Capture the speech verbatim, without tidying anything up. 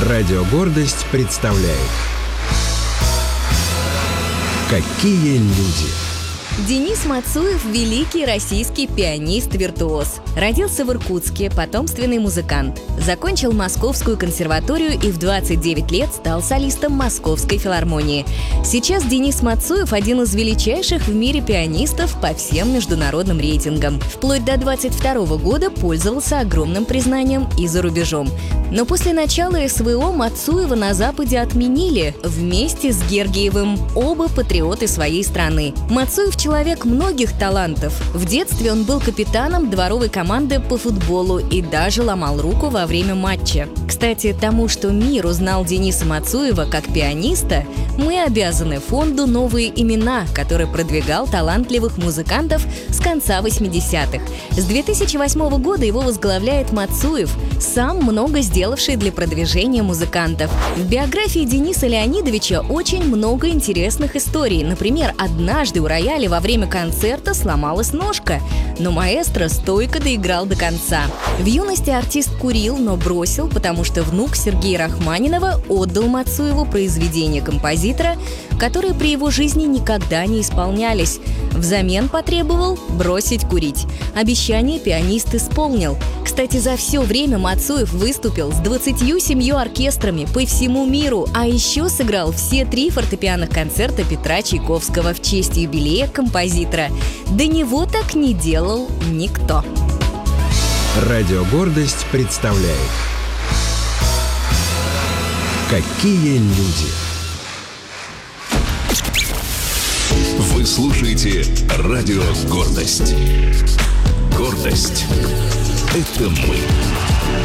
Радио «Гордость» представляет «Какие люди». Денис Мацуев – великий российский пианист-виртуоз. Родился в Иркутске, потомственный музыкант. Закончил Московскую консерваторию и в двадцать девять лет стал солистом Московской филармонии. Сейчас Денис Мацуев – один из величайших в мире пианистов по всем международным рейтингам. Вплоть до двадцать второго года пользовался огромным признанием и за рубежом. Но после начала СВО Мацуева на Западе отменили вместе с Гергиевым, оба патриоты своей страны. Мацуев – человек многих талантов. В детстве он был капитаном дворовой команды по футболу и даже ломал руку во время матча. Кстати, тому, что мир узнал Дениса Мацуева как пианиста, мы обязаны фонду «Новые имена», который продвигал талантливых музыкантов с конца восьмидесятых. С две тысячи восьмого года его возглавляет Мацуев, сам много сделавший для продвижения музыкантов. В биографии Дениса Леонидовича очень много интересных историй. Например, однажды у рояля во время концерта сломалась ножка, но маэстро стойко доиграл до конца. В юности артист курил, но бросил, потому что внук Сергея Рахманинова отдал Мацуеву произведения композитора, которые при его жизни никогда не исполнялись. Взамен потребовал бросить курить. Обещание пианист исполнил. Кстати, за все время Мацуев выступил с двадцатью семью оркестрами по всему миру, а еще сыграл все три фортепианных концерта Петра Чайковского в честь юбилея композитора. До него так не делал никто. Радио «Гордость» представляет «Какие люди». Вы слушаете радио «Гордость». Гордость — это мы.